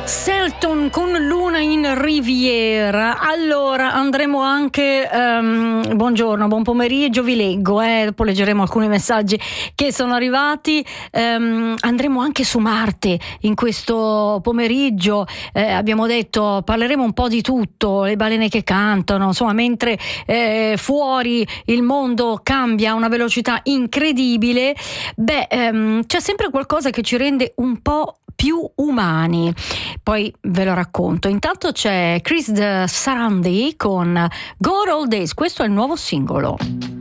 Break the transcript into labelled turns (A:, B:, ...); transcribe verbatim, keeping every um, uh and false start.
A: Selton con Luna in Riviera. Allora andremo anche um, buongiorno, buon pomeriggio, vi leggo, eh, dopo leggeremo alcuni messaggi che sono arrivati. Um, andremo anche su Marte in questo pomeriggio, eh, abbiamo detto parleremo un po' di tutto, le balene che cantano, insomma, mentre eh, fuori il mondo cambia a una velocità incredibile, beh um, c'è sempre qualcosa che ci rende un po' più umani, poi ve lo racconto. Intanto c'è Chris Sarandon con Good Old Days, questo è il nuovo singolo.